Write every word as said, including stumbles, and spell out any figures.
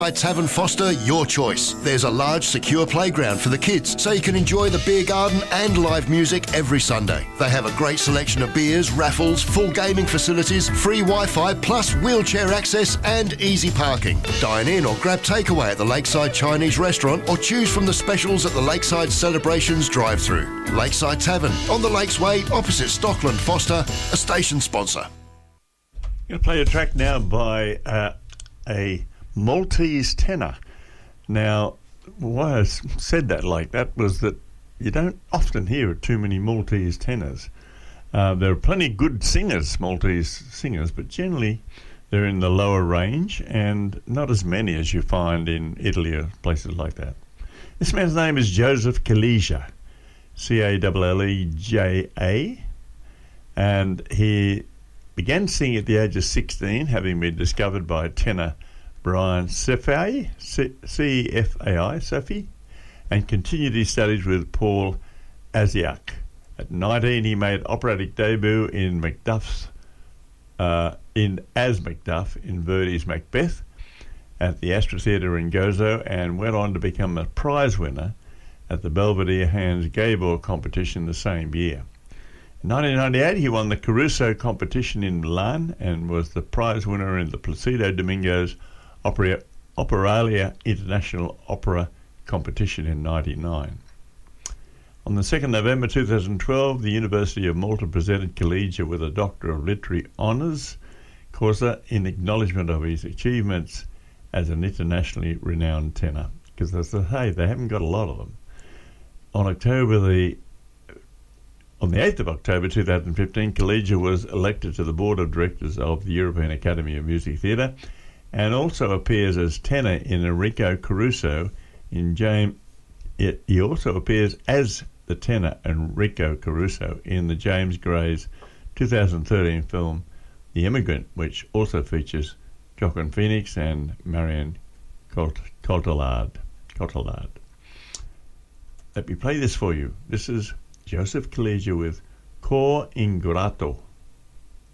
Tavern Foster, your choice. There's a large, secure playground for the kids, so you can enjoy the beer garden and live music every Sunday. They have a great selection of beers, raffles, full gaming facilities, free Wi-Fi, plus wheelchair access and easy parking. Dine in or grab takeaway at the Lakeside Chinese restaurant or choose from the specials at the Lakeside Celebrations drive-thru. Lakeside Tavern, on the Lakesway, opposite Stockland Foster, a station sponsor. I'm going to play a track now by uh, a Maltese tenor. Now, why I said that like that was that you don't often hear too many Maltese tenors. Uh, there are plenty of good singers, Maltese singers, but generally they're in the lower range and not as many as you find in Italy or places like that. This man's name is Joseph Calleja, C A L L E J A, and he began singing at the age of sixteen, having been discovered by tenor Brian Cefai, C F A I, Sophie, and continued his studies with Paul Asiak. At nineteen, he made operatic debut in Macduff's, uh, in as Macduff in Verdi's Macbeth at the Astra Theatre in Gozo, and went on to become a prize winner at the Belvedere Hans Gabor competition the same year. In nineteen ninety-eight, he won the Caruso competition in Milan and was the prize winner in the Placido Domingo's Opera, Operalia International Opera competition in ninety-nine. On the second of November two thousand twelve, the University of Malta presented Calleja with a Doctor of Literary Honours Causa in acknowledgement of his achievements as an internationally renowned tenor. Because as I say, they haven't got a lot of them. On October the On the eighth of October two thousand fifteen, Calleja was elected to the Board of Directors of the European Academy of Music Theatre and also appears as tenor in Enrico Caruso in James. He also appears as the tenor Enrico Caruso in the James Gray's two thousand thirteen film The Immigrant, which also features Joaquin Phoenix and Marion Cotillard. Cotillard. Let me play this for you. This is Joseph Calleja with Cor Ingrato.